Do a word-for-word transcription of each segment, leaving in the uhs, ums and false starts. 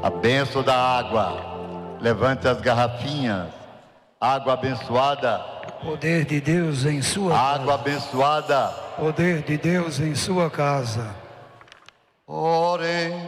A bênção da água. Levante as garrafinhas. Água abençoada. Poder de Deus em sua casa. Água abençoada. Poder de Deus em sua casa. Orem.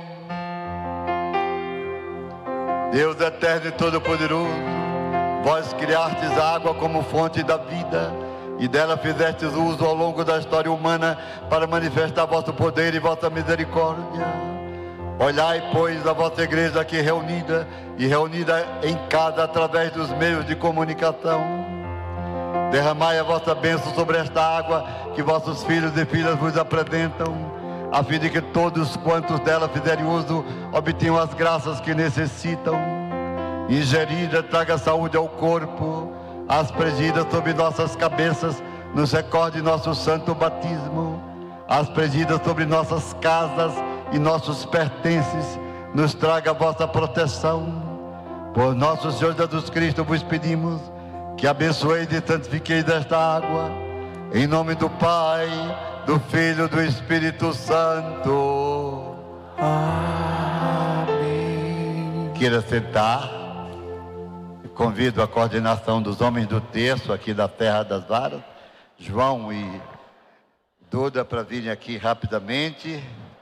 Deus eterno e todo-poderoso, vós criastes a água como fonte da vida, e dela fizestes uso ao longo da história humana para manifestar vosso poder e vossa misericórdia. Olhai, pois, a vossa igreja aqui reunida, e reunida em casa através dos meios de comunicação. Derramai a vossa bênção sobre esta água que vossos filhos e filhas vos apresentam, a fim de que todos quantos dela fizerem uso obtenham as graças que necessitam. Ingerida traga saúde ao corpo, aspergida sobre nossas cabeças nos recorde nosso santo batismo, aspergida sobre nossas casas e nossos pertences, nos traga a vossa proteção. Por nosso Senhor Jesus Cristo vos pedimos que abençoeis e santifiqueis esta água, em nome do Pai, do Filho e do Espírito Santo. Amém. Queira sentar. Convido a coordenação dos homens do terço aqui da Terra das Varas, João e Duda, para virem aqui rapidamente.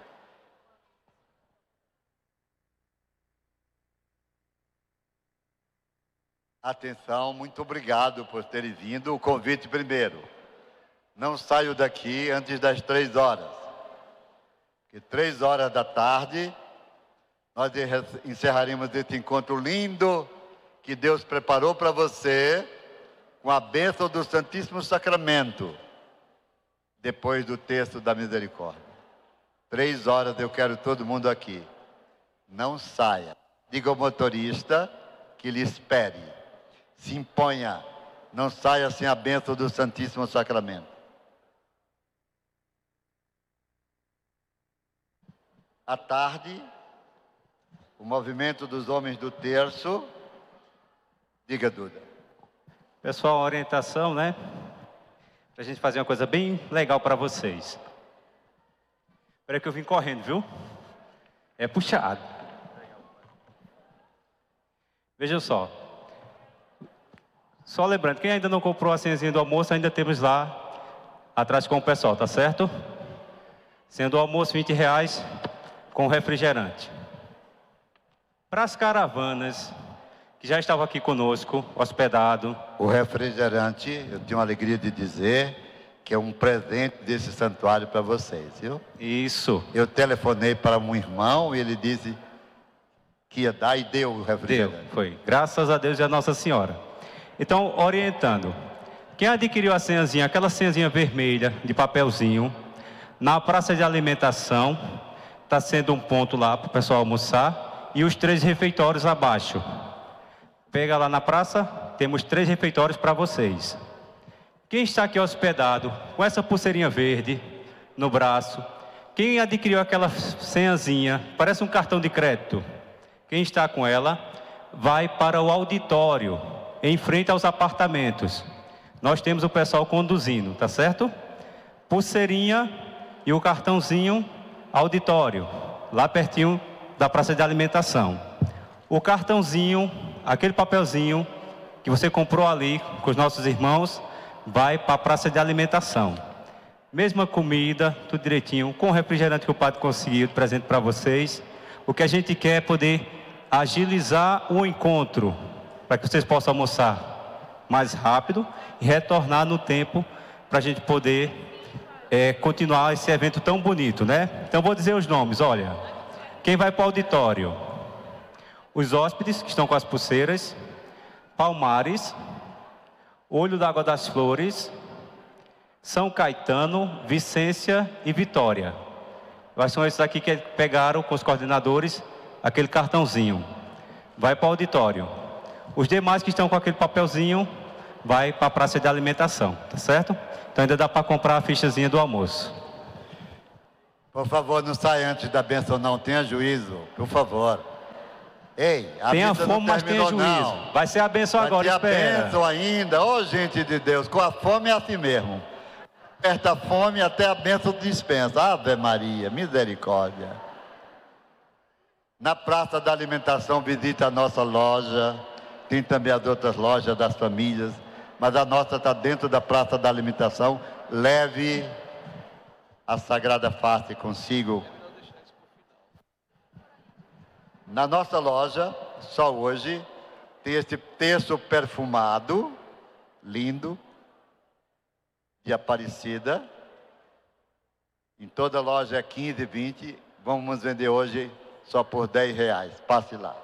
Atenção, muito obrigado por terem vindo. O convite primeiro. Não saio daqui antes das três horas. Que três horas da tarde nós encerraremos esse encontro lindo que Deus preparou para você com a bênção do Santíssimo Sacramento, depois do texto da misericórdia. Três horas eu quero todo mundo aqui. Não saia. Diga ao motorista que lhe espere. Se imponha. Não saia sem a bênção do Santíssimo Sacramento. À tarde, o movimento dos homens do terço. Diga, Duda. Pessoal, orientação, né? Para a gente fazer uma coisa bem legal para vocês. Espera que eu vim correndo, viu? É puxado. Veja só. Só lembrando, quem ainda não comprou a senhazinha do almoço, ainda temos lá atrás com o pessoal, tá certo? Sendo o almoço vinte reais com refrigerante. Para as caravanas que já estavam aqui conosco, hospedado. O refrigerante, eu tenho a alegria de dizer que é um presente desse santuário para vocês, viu? Isso. Eu telefonei para um irmão e ele disse que ia dar e deu o refrigerante. Deu, foi. Graças a Deus e a Nossa Senhora. Então, orientando. Quem adquiriu a senhazinha, aquela senhazinha vermelha de papelzinho, na praça de alimentação, está sendo um ponto lá para o pessoal almoçar, e os três refeitórios abaixo. Pega lá na praça, temos três refeitórios para vocês. Quem está aqui hospedado com essa pulseirinha verde no braço, quem adquiriu aquela senhazinha, parece um cartão de crédito, quem está com ela, vai para o auditório, em frente aos apartamentos. Nós temos o pessoal conduzindo, tá certo? Pulseirinha e o cartãozinho, auditório, lá pertinho da praça de alimentação. O cartãozinho, aquele papelzinho que você comprou ali com os nossos irmãos, vai para a praça de alimentação. Mesma comida, tudo direitinho, com o refrigerante que o padre conseguiu, presente para vocês. O que a gente quer é poder agilizar o encontro, para que vocês possam almoçar mais rápido e retornar no tempo, para a gente poder é, continuar esse evento tão bonito, né? Então vou dizer os nomes, olha. Quem vai para o auditório? Os hóspedes que estão com as pulseiras, Palmares, Olho d'Água das Flores, São Caetano, Vicência e Vitória. São esses aqui que pegaram com os coordenadores aquele cartãozinho. Vai para o auditório. Os demais que estão com aquele papelzinho, vai para a praça de alimentação, tá certo? Então ainda dá para comprar a fichazinha do almoço. Por favor, não saia antes da bênção, não. Tenha juízo, por favor. Ei, a tenha missa fome, não mas tenha juízo. Não. Vai ser a bênção Vai agora, ter espera. a bênção ainda. Ô, oh, gente de Deus, com a fome é assim mesmo. Aperta a fome até a bênção dispensa. Ave Maria, misericórdia. Na Praça da Alimentação, visita a nossa loja. Tem também as outras lojas das famílias, mas a nossa está dentro da Praça da Alimentação. Leve a Sagrada Face consigo. Na nossa loja, só hoje, tem esse terço perfumado, lindo, de Aparecida. Em toda loja é quinze, vinte. Vamos vender hoje só por dez reais. Passe lá.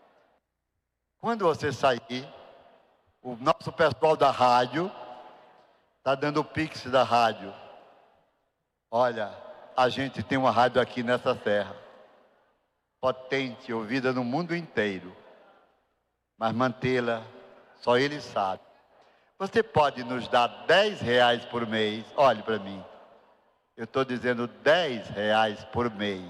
Quando você sair, o nosso pessoal da rádio está dando o pix da rádio. Olha, a gente tem uma rádio aqui nessa terra, potente, ouvida no mundo inteiro, mas mantê-la, só Ele sabe. Você pode nos dar dez reais por mês? Olhe para mim, eu estou dizendo dez reais por mês.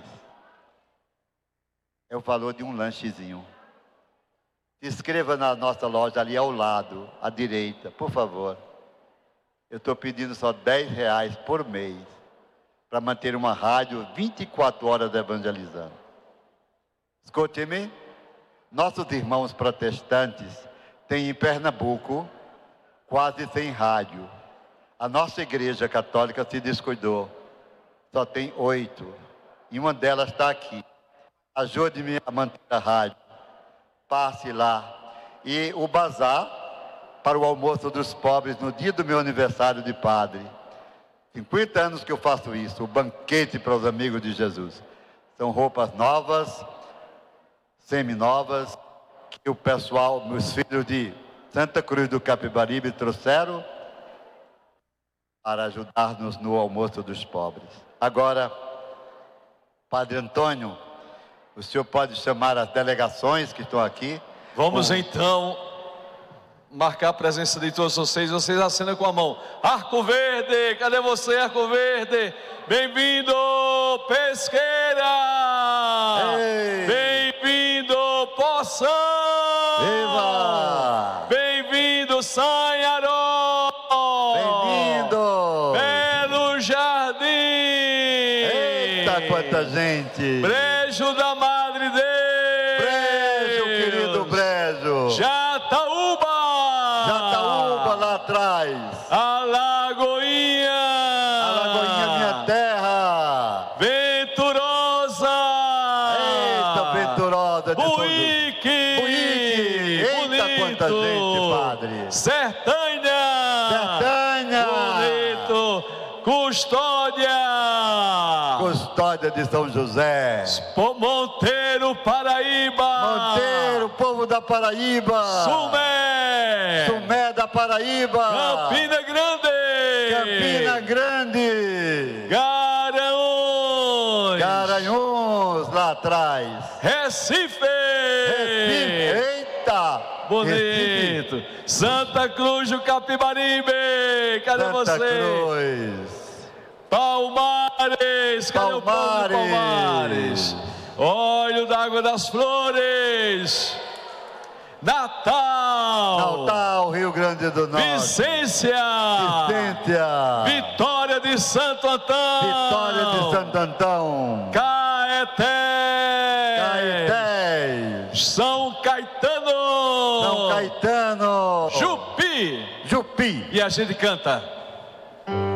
É o valor de um lanchezinho. Se inscreva na nossa loja ali ao lado, à direita, por favor. Eu estou pedindo só dez reais por mês para manter uma rádio vinte e quatro horas evangelizando. Escute-me, nossos irmãos protestantes têm em Pernambuco quase cem rádios. A nossa igreja católica se descuidou, só tem oito, e uma delas está aqui. Ajude-me a manter a rádio. Passe lá. E o bazar para o almoço dos pobres no dia do meu aniversário de padre. cinquenta anos que eu faço isso, o banquete para os amigos de Jesus. São roupas novas, seminovas, que o pessoal, meus filhos de Santa Cruz do Capibaribe trouxeram para ajudar-nos no almoço dos pobres. Agora, Padre Antônio, o senhor pode chamar as delegações que estão aqui. Vamos com... então marcar a presença de todos vocês. Vocês acenam com a mão. Arco Verde, cadê você, Arco Verde? Bem-vindo, Pesqueira! Ei. Bem-vindo, Poção! Viva! Bem-vindo, Sanharó! Bem-vindo! Belo Jardim! Eita, quanta gente! Brejo da Madre Deus! Brejo, querido Brejo! Jataúba! Jataúba lá atrás! Alagoinha! Alagoinha, minha terra! Venturosa! Eita, Venturosa! de Buíque! Buíque! Eita, quanta gente, Padre! Sertânia! Sertânia! Bonito! Custódia! Custódia de São José! Monteiro, Paraíba! Monteiro, povo da Paraíba! Sumé! Sumé da Paraíba! Campina Grande! Campina Grande! Garanhuns! Garanhuns lá atrás! Recife! Recife! Eita! Bonito! Recife. Santa Cruz do Capibaribe! Cadê Santa você? Cruz! Palmares! Cadê o povo de Palmares? Palmares? Olho d'Água das Flores! Natal! Natal, Rio Grande do Norte! Vicência! Vicência! Vitória de Santo Antão! Vitória de Santo Antão! Caeté! Caetés! São Caetano! São Caetano! Jupi! Jupi! E a gente canta.